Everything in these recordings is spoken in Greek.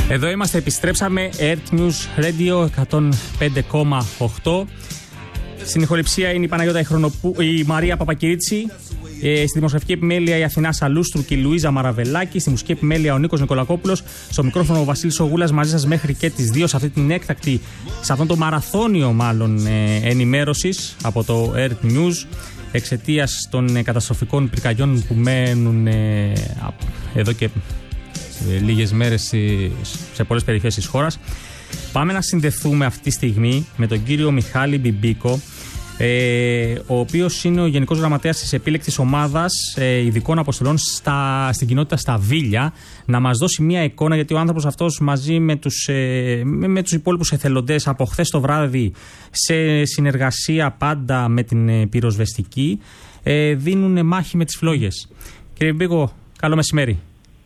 Εδώ είμαστε, επιστρέψαμε. Earth News Radio 105,8. Στην ηχοληψία είναι η Παναγιώτα η Μαρία Παπακυρίτση. Στη δημοσιογραφική επιμέλεια η Αθηνά Σαλούστρου και η Λουίζα Μαραβελάκη. Στη μουσική επιμέλεια ο Νίκος Νικολακόπουλος. Στο μικρόφωνο ο Βασίλης Ογούλας, μαζί σας μέχρι και τις 2 σε αυτή την έκτακτη, σε αυτό το μαραθώνιο μάλλον ενημέρωσης από το Earth News, εξαιτίας των καταστροφικών πυρκαγιών που μένουν εδώ και λίγες μέρες σε πολλές περιοχές της χώρας. Πάμε να συνδεθούμε αυτή τη στιγμή με τον κύριο Μιχάλη Μπιμπίκο, ο οποίος είναι ο Γενικός Γραμματέας της επίλεκτης ομάδας ειδικών αποστολών στην κοινότητα στα Βίλια, να μας δώσει μια εικόνα, γιατί ο άνθρωπος αυτός μαζί με τους υπόλοιπους εθελοντές από χθες το βράδυ, σε συνεργασία πάντα με την πυροσβεστική, δίνουν μάχη με τις φλόγες. Κύριε Μπιμπίκο, καλό μεσημέρι.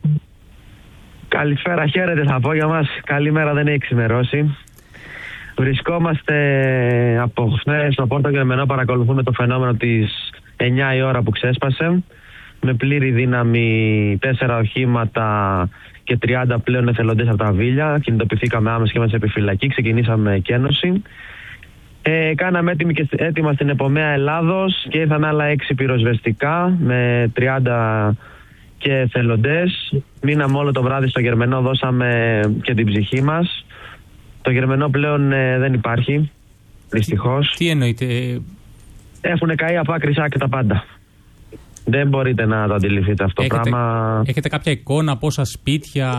Καλησπέρα, χαίρετε θα πω για μας. Καλημέρα, δεν έχει ξημερώσει. Βρισκόμαστε από χθες στο Πόρτο Γερμενό, παρακολουθούμε το φαινόμενο της 9 η ώρα που ξέσπασε. Με πλήρη δύναμη 4 οχήματα και 30 πλέον εθελοντές από τα Βίλια. Κινητοποιηθήκαμε άμεσα και είμαστε σε επιφυλακή, ξεκινήσαμε εκένωση. Κάναμε έτοιμα στην Επομαία Ελλάδος και ήρθαν άλλα 6 πυροσβεστικά με 30 και εθελοντές. Μείναμε όλο το βράδυ στο Γερμενό, δώσαμε και την ψυχή μας. Το Γερμενό πλέον δεν υπάρχει, δυστυχώς. Τι εννοείτε? Έχουν καεί από άκρη σ' άκρη τα πάντα. Δεν μπορείτε να το αντιληφθείτε αυτό το πράγμα. Έχετε κάποια εικόνα πόσα σπίτια?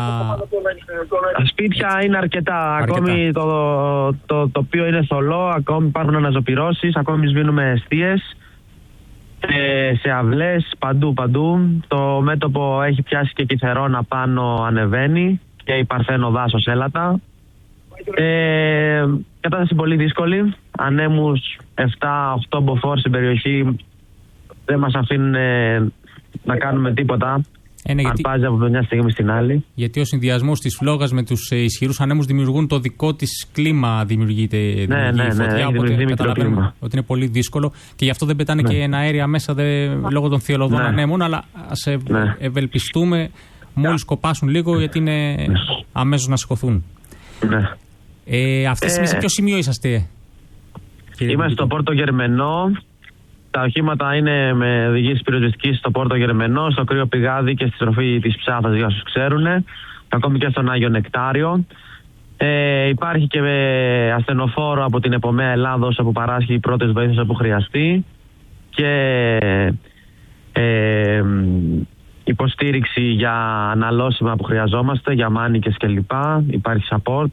Τα σπίτια είναι αρκετά. Ακόμη το τοπίο είναι θολό, ακόμη υπάρχουν αναζωπυρώσεις, ακόμη σβήνουμε εστίες. Σε αυλές, παντού. Το μέτωπο έχει πιάσει και Κυθερόνα πάνω, ανεβαίνει και η Παρθένο δάσος έλατα. Κατάσταση πολύ δύσκολη. Ανέμους 7-8 μποφόρ στην περιοχή δεν μας αφήνουν να κάνουμε τίποτα. Αρπάζει από μια στιγμή στην άλλη. Γιατί ο συνδυασμός της φλόγας με τους ισχυρούς ανέμους δημιουργούν το δικό της κλίμα, δημιουργείται φωτιά, οπότε καταλαβαίνουμε ότι είναι πολύ δύσκολο και γι' αυτό δεν πετάνε και ένα αέρια μέσα λόγω των θειολωδών ανέμων, αλλά ας ευελπιστούμε μόλις κοπάσουν λίγο, γιατί είναι αμέσως να σηκωθούν. Αυτή τη στιγμή σε ποιο σημείο είσαστε? Είμαστε στο Πόρτο Γερμενό. Τα οχήματα είναι με οδηγήσεις πυροσβεστικής στο Πόρτο Γερμενό, στο Κρύο Πηγάδι και στη στροφή της Ψάθας, για όσους ξέρουν, ακόμη και στον Άγιο Νεκτάριο. Υπάρχει και ασθενοφόρο από την Επομαία Ελλάδος, όπου παράσχει πρώτες βοήθειες όπου χρειαστεί, και υποστήριξη για αναλώσιμα που χρειαζόμαστε, για μάνικες κλπ. Υπάρχει support.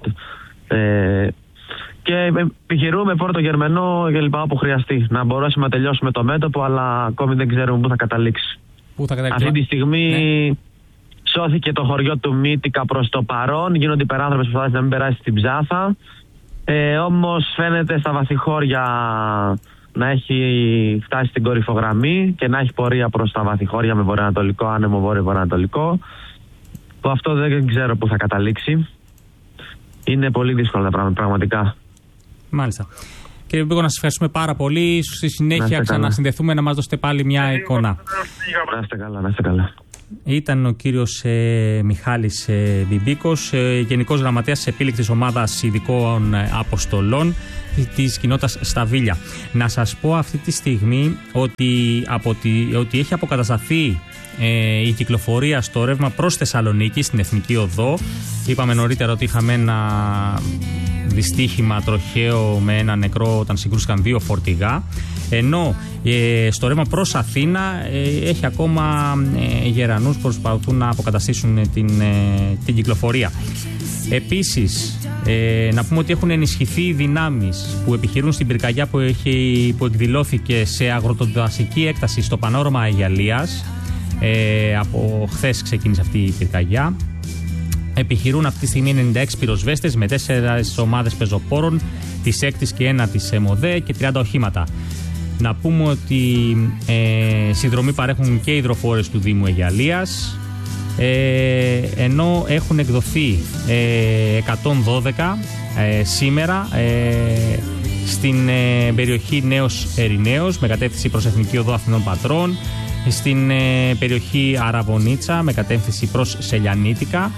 Και επιχειρούμε Πόρτο Γερμενό και λοιπά όπου χρειαστεί. Να μπορέσουμε να τελειώσουμε το μέτωπο, αλλά ακόμη δεν ξέρουμε πού θα καταλήξει. Αυτή τη στιγμή σώθηκε το χωριό του Μύτικα προς το παρόν. Γίνονται υπεράνθρωπες προσπάθειες να μην περάσει στην Ψάθα. Όμως φαίνεται στα βαθυχώρια να έχει φτάσει στην κορυφογραμμή και να έχει πορεία προς τα βαθυχώρια με βορειοανατολικό άνεμο, βόρειο-βορειοανατολικό. Που αυτό δεν ξέρω πού θα καταλήξει. Είναι πολύ δύσκολα τα πράγματα, πραγματικά. Μάλιστα. Κύριε Μπιμπίκο, να σας ευχαριστούμε πάρα πολύ. Στη συνέχεια ξανασυνδεθούμε να μας δώσετε πάλι μια εικόνα. Να είστε καλά, να είστε καλά. Ήταν ο κύριος Μιχάλης Μπιμπίκος, Γενικός Γραμματέας της επίλεκτης ομάδας ειδικών αποστολών της κοινότητας στα Βίλια. Να σας πω αυτή τη στιγμή ότι έχει αποκατασταθεί η κυκλοφορία στο ρεύμα προς Θεσσαλονίκη, στην Εθνική Οδό. Είπαμε νωρίτερα ότι είχαμε ένα δυστύχημα τροχαίο με ένα νεκρό όταν συγκρούστηκαν 2 φορτηγά. Ενώ στο ρεύμα προς Αθήνα έχει ακόμα γερανούς που προσπαθούν να αποκαταστήσουν την κυκλοφορία. Επίσης, να πούμε ότι έχουν ενισχυθεί οι δυνάμεις που επιχειρούν στην πυρκαγιά που εκδηλώθηκε σε αγροτοδασική έκταση στο Πανόρωμα Αγιαλίας. Από χθες ξεκίνησε αυτή η πυρκαγιά. Επιχειρούν αυτή τη στιγμή 96 πυροσβέστες με 4 ομάδες πεζοπόρων της 6ης και 1ης ΕΜΟΔΕ και 30 οχήματα. Να πούμε ότι συνδρομή παρέχουν και οι υδροφόρες του Δήμου Αγιαλίας, ενώ έχουν εκδοθεί 112 σήμερα στην περιοχή Νέος Ερηναίος με κατεύθυνση προς Εθνική Οδό Αθηνών Πατρών, στην περιοχή Αραβωνίτσα με κατεύθυνση προς Σελιανίτικα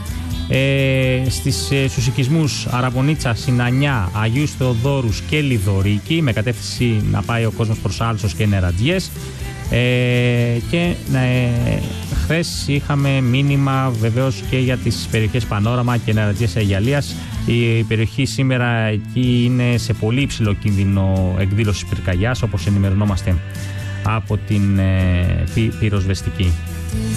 Στους οικισμούς Αραβωνίτσα, Συνανιά, Αγίους Θεοδόρους και Λιδωρίκη, με κατεύθυνση να πάει ο κόσμος προς Άλσος και Νερατζιές. Και χθες είχαμε μήνυμα βεβαίως και για τις περιοχές Πανόραμα και Νερατζιές Αγιαλίας. Η περιοχή σήμερα εκεί είναι σε πολύ υψηλό κίνδυνο εκδήλωσης πυρκαγιάς, όπως ενημερωνόμαστε από την πυροσβεστική.